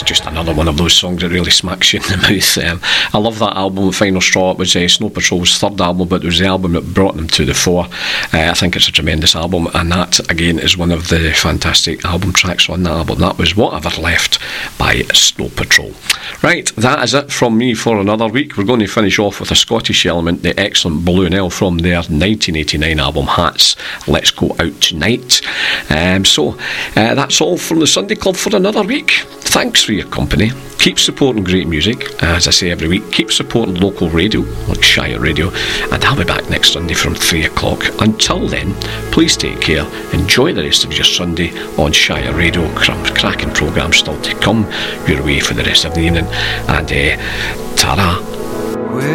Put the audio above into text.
it's just another one of those songs that really smacks you in the mouth. I love that album, Final Straw. It was Snow Patrol's third album, but it was the album that brought them to the fore. I think it's a tremendous album, and that again is one of the fantastic album tracks on that album. That was Whatever Left by Snow Patrol. Right, that is it from me for another week. We're going to finish off with a Scottish element, the excellent Blue Nell from their 1989 album Hats, Let's Go Out Tonight. So that's all from the Sunday Club for another week. Thanks for your company. Keep supporting great music, as I say every week. Keep supporting local radio, like Shire Radio, and I'll be back next Sunday from 3 o'clock. Until then, please take care. Enjoy the rest of your Sunday on Shire Radio. Cracking programme still to come your way for the rest of the evening. And ta-ra.